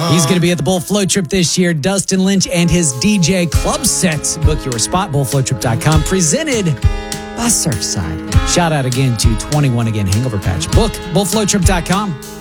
He's going to be at the Bull Float Trip this year. Dustin Lynch and his DJ Club Set. Book your spot, bullfloattrip.com. Presented by Surfside. Shout out again to 21 Again Hangover Patch. Book, bullfloattrip.com.